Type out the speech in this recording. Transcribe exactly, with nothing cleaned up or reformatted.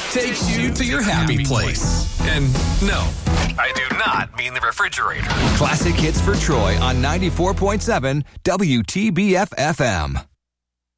takes you to your happy place. And no, I do not mean the refrigerator. Classic Hits for Troy on ninety-four point seven W T B F F M.